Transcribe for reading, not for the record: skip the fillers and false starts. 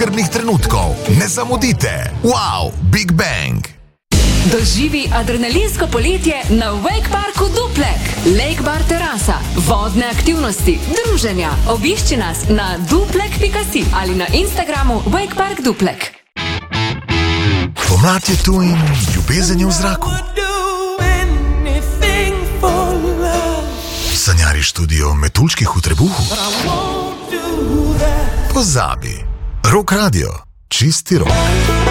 brezskrbnih trenutkov. Ne zamudite. Wow, Big Bang. Doživi adrenalinsko poletje na Wake Parku Duplek. Lake Bar terasa, vodne aktivnosti, druženja. Obišči nas na duplek.si ali na Instagramu Wake Park Duplek. Pomlad je tu in ljubezen je v zraku. Sanjari študijo metuljčkih v trebuhu? Pozabi. Rock Radio. Čisti rock.